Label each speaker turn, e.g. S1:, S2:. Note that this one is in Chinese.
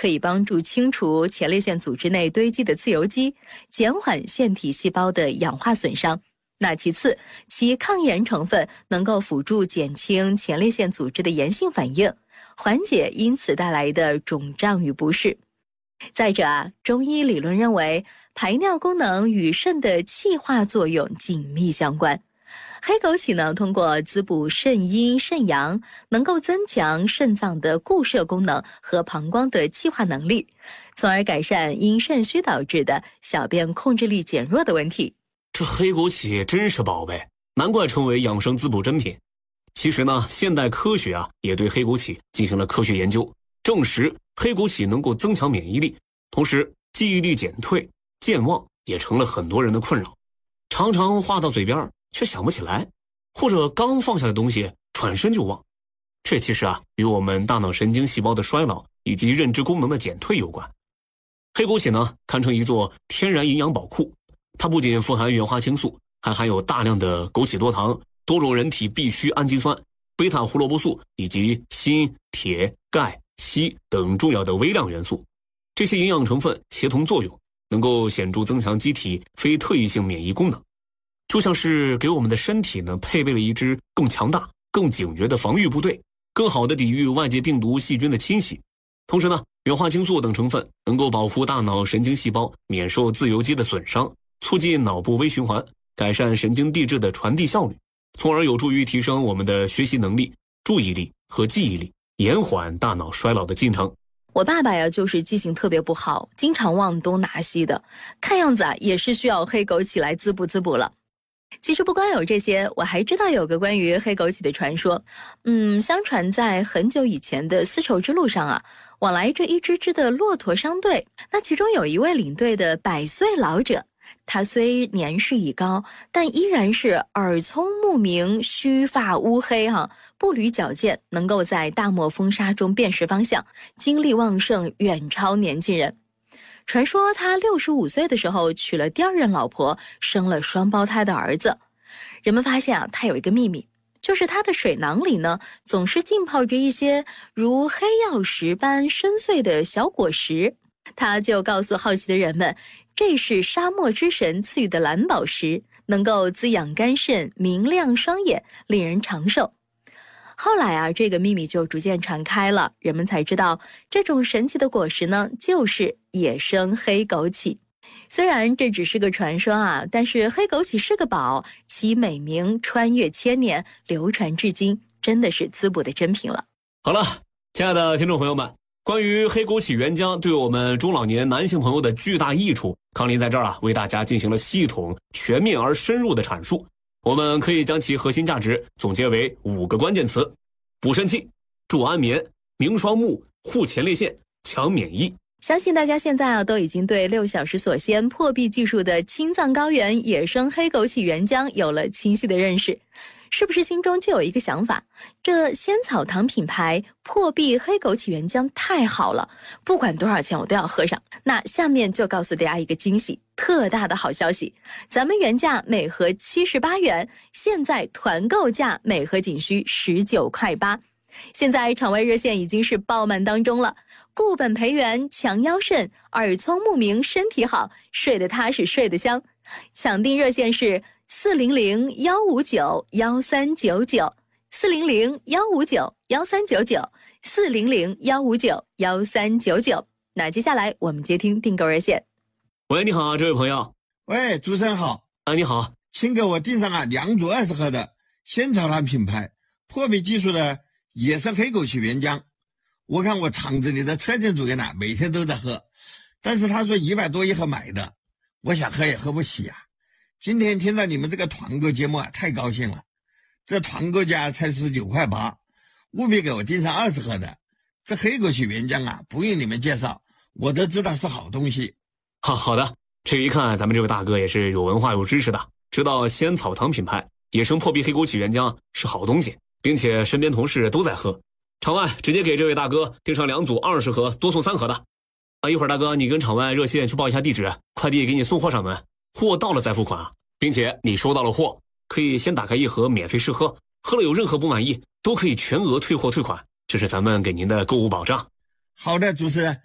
S1: 可以帮助清除前列腺组织内堆积的自由基，减缓腺体细胞的氧化损伤。那其次，其抗炎成分能够辅助减轻前列腺组织的炎性反应，缓解因此带来的肿胀与不适。再者中医理论认为，排尿功能与肾的气化作用紧密相关。黑枸杞呢，通过滋补肾阴肾阳，能够增强肾脏的固摄功能和膀胱的气化能力，从而改善因肾虚导致的小便控制力减弱的问题。
S2: 这黑枸杞真是宝贝，难怪称为养生滋补珍品。其实呢，现代科学也对黑枸杞进行了科学研究，证实黑枸杞能够增强免疫力，同时记忆力减退、健忘也成了很多人的困扰。常常话到嘴边却想不起来，或者刚放下的东西转身就忘。这其实与我们大脑神经细胞的衰老以及认知功能的减退有关。黑枸杞呢，堪称一座天然营养宝库。它不仅富含原花青素，还含有大量的枸杞多糖、多种人体必需氨基酸、贝塔胡萝卜素以及锌、铁、钙、硒等重要的微量元素。这些营养成分协同作用，能够显著增强机体非特异性免疫功能，就像是给我们的身体呢配备了一支更强大、更警觉的防御部队，更好地抵御外界病毒细菌的侵袭。同时呢，原花青素等成分能够保护大脑神经细胞免受自由基的损伤，促进脑部微循环，改善神经递质的传递效率，从而有助于提升我们的学习能力、注意力和记忆力，延缓大脑衰老的进程。
S1: 我爸爸呀，就是记性特别不好，经常忘东拿西的，看样子也是需要黑枸杞来滋补滋补了。其实不光有这些，我还知道有个关于黑枸杞的传说。相传在很久以前的丝绸之路上往来着一支支的骆驼商队，那其中有一位领队的100岁老者，他虽年事已高，但依然是耳聪目明，须发乌黑步履矫健，能够在大漠风沙中辨识方向，精力旺盛，远超年轻人。传说他65岁的时候娶了第2任老婆，生了双胞胎的儿子。人们发现他有一个秘密，就是他的水囊里呢，总是浸泡着一些如黑曜石般深邃的小果实。他就告诉好奇的人们，这是沙漠之神赐予的蓝宝石，能够滋养肝肾，明亮双眼，令人长寿。后来这个秘密就逐渐传开了，人们才知道这种神奇的果实呢，就是野生黑枸杞。虽然这只是个传说但是黑枸杞是个宝，其美名穿越千年，流传至今，真的是滋补的珍品了。
S2: 好了，亲爱的听众朋友们，关于黑枸杞原浆对我们中老年男性朋友的巨大益处，康林在这儿为大家进行了系统、全面而深入的阐述。我们可以将其核心价值总结为5个关键词：补肾气、助安眠、明双目、护前列腺、强免疫。
S1: 相信大家现在都已经对6小时锁鲜破壁技术的青藏高原野生黑枸杞原浆有了清晰的认识。是不是心中就有一个想法，这仙草堂品牌破壁黑枸杞原浆太好了，不管多少钱我都要喝上。那下面就告诉大家一个惊喜，特大的好消息，咱们原价每盒78元，现在团购价每盒仅需19.8块。现在场外热线已经是爆满当中了，固本培元，强腰肾，耳聪目明，身体好，睡得踏实，睡得香。抢订热线是400-159-1399，400-159-1399，400-159-1399。那接下来我们接听订购热线。
S2: 喂，你好，这位朋友。
S3: 喂，主持人好。
S2: 你好，
S3: 请给我订上2组20盒的仙草堂品牌破壁技术的野生黑枸杞原浆。我看我厂子里的车间主任每天都在喝，但是他说100多一盒买的，我想喝也喝不起今天听到你们这个团购节目太高兴了，这团购价才19.8块，务必给我订上20盒的。这黑枸杞原浆不用你们介绍，我都知道是好东西。
S2: 好的，这一看咱们这位大哥也是有文化有知识的，知道仙草堂品牌野生破壁黑枸杞原浆是好东西，并且身边同事都在喝。场外直接给这位大哥订上2组20盒，多送3盒的。一会儿大哥你跟场外热线去报一下地址，快递给你送货上门，货到了再付款并且你收到了货，可以先打开1盒免费试喝，喝了有任何不满意都可以全额退货退款，这是咱们给您的购物保障。
S3: 好的，主持人，